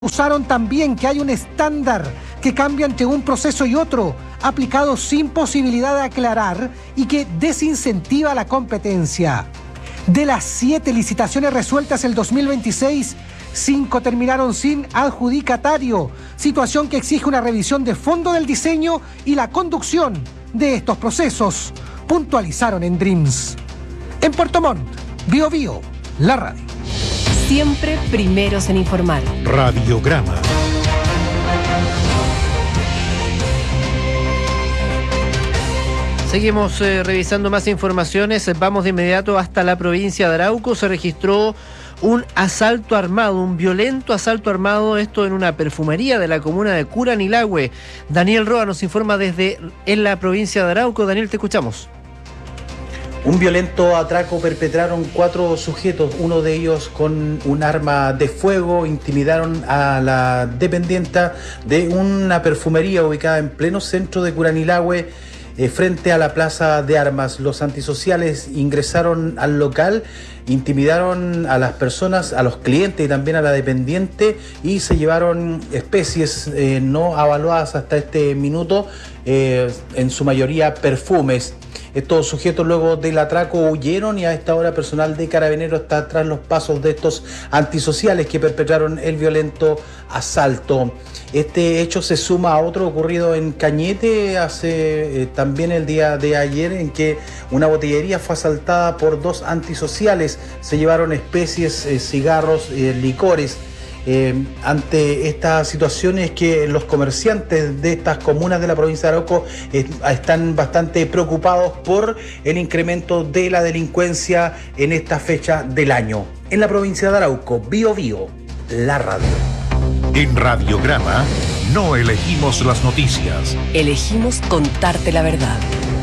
Usaron también que hay un estándar que cambia entre un proceso y otro, aplicado sin posibilidad de aclarar y que desincentiva la competencia. De las 7 licitaciones resueltas el 2026, 5 terminaron sin adjudicatario, situación que exige una revisión de fondo del diseño y la conducción de estos procesos, puntualizaron en Dreams. En Puerto Montt, Biobío, la radio. Siempre primeros en informar. Radiograma. Seguimos revisando más informaciones. Vamos de inmediato hasta la provincia de Arauco. Se registró un asalto armado, un violento asalto armado, esto en una perfumería de la comuna de Curanilahue. Daniel Roa nos informa desde en la provincia de Arauco. Daniel, te escuchamos. Un violento atraco perpetraron 4 sujetos, uno de ellos con un arma de fuego. Intimidaron a la dependienta de una perfumería ubicada en pleno centro de Curanilahue, frente a la plaza de armas. Los antisociales ingresaron al local, intimidaron a las personas, a los clientes y también a la dependiente, y se llevaron especies no avaluadas hasta este minuto, en su mayoría perfumes. Estos sujetos luego del atraco huyeron y a esta hora personal de Carabineros está tras los pasos de estos antisociales que perpetraron el violento asalto. Este hecho se suma a otro ocurrido en Cañete hace también el día de ayer, en que una botillería fue asaltada por 2 antisociales. Se llevaron especies, cigarros, licores. Ante estas situaciones, que los comerciantes de estas comunas de la provincia de Arauco están bastante preocupados por el incremento de la delincuencia en esta fecha del año. En la provincia de Arauco, Biobío, la radio. En Radiograma no elegimos las noticias. Elegimos contarte la verdad.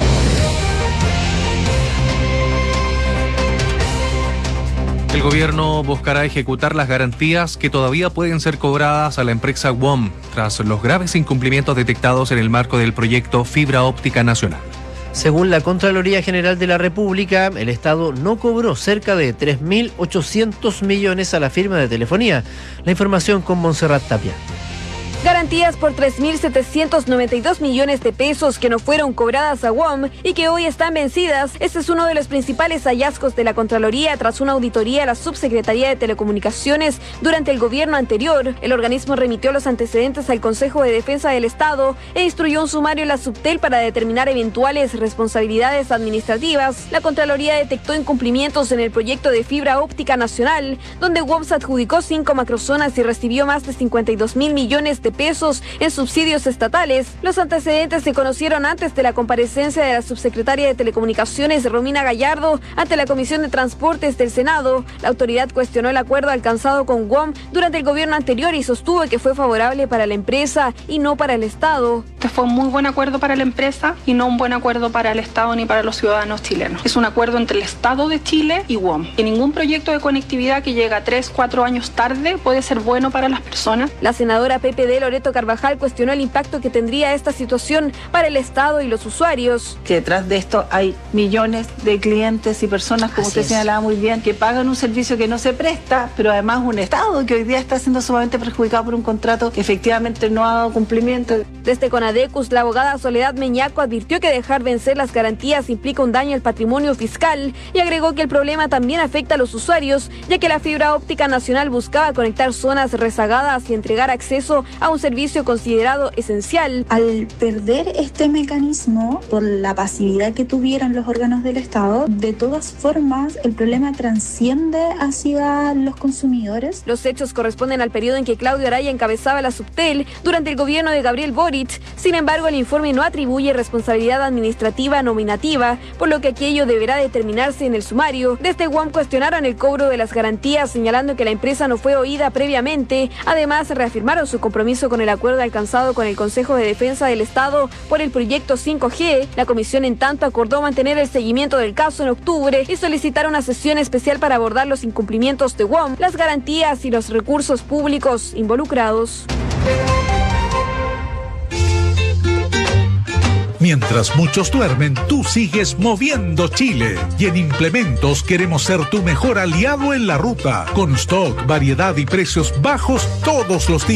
El gobierno buscará ejecutar las garantías que todavía pueden ser cobradas a la empresa WOM tras los graves incumplimientos detectados en el marco del proyecto Fibra Óptica Nacional. Según la Contraloría General de la República, el Estado no cobró cerca de 3.800 millones a la firma de telefonía. La información con Montserrat Tapia. Garantías por 3.792 millones de pesos que no fueron cobradas a WOM y que hoy están vencidas. Este es uno de los principales hallazgos de la Contraloría tras una auditoría a la Subsecretaría de Telecomunicaciones durante el gobierno anterior. El organismo remitió los antecedentes al Consejo de Defensa del Estado e instruyó un sumario en la Subtel para determinar eventuales responsabilidades administrativas. La Contraloría detectó incumplimientos en el proyecto de Fibra Óptica Nacional, donde WOM se adjudicó 5 macrozonas y recibió más de 52.000 millones de pesos en subsidios estatales. Los antecedentes se conocieron antes de la comparecencia de la subsecretaria de Telecomunicaciones, Romina Gallardo, ante la Comisión de Transportes del Senado. La autoridad cuestionó el acuerdo alcanzado con WOM durante el gobierno anterior y sostuvo que fue favorable para la empresa y no para el Estado. Este fue un muy buen acuerdo para la empresa y no un buen acuerdo para el Estado ni para los ciudadanos chilenos. Es un acuerdo entre el Estado de Chile y WOM. Y ningún proyecto de conectividad que llega 3-4 años tarde puede ser bueno para las personas. La senadora PPD Loreto Carvajal cuestionó el impacto que tendría esta situación para el Estado y los usuarios. Que detrás de esto hay millones de clientes y personas, como usted señalaba muy bien, que pagan un servicio que no se presta, pero además un Estado que hoy día está siendo sumamente perjudicado por un contrato que efectivamente no ha dado cumplimiento. Desde Conadecus, la abogada Soledad Meñaco advirtió que dejar vencer las garantías implica un daño al patrimonio fiscal y agregó que el problema también afecta a los usuarios, ya que la fibra óptica nacional buscaba conectar zonas rezagadas y entregar acceso a un servicio considerado esencial. Al perder este mecanismo, por la pasividad que tuvieron los órganos del Estado, de todas formas el problema trasciende hacia los consumidores. Los hechos corresponden al periodo en que Claudio Araya encabezaba la Subtel durante el gobierno de Gabriel Boric. Sin embargo, el informe no atribuye responsabilidad administrativa nominativa, por lo que aquello deberá determinarse en el sumario. Desde WOM cuestionaron el cobro de las garantías, señalando que la empresa no fue oída previamente. Además, reafirmaron su compromiso con el acuerdo alcanzado con el Consejo de Defensa del Estado por el proyecto 5G. La comisión, en tanto, acordó mantener el seguimiento del caso en octubre y solicitar una sesión especial para abordar los incumplimientos de WOM, las garantías y los recursos públicos involucrados. Mientras muchos duermen, tú sigues moviendo Chile. Y en Implementos queremos ser tu mejor aliado en la ruta. Con stock, variedad y precios bajos todos los días.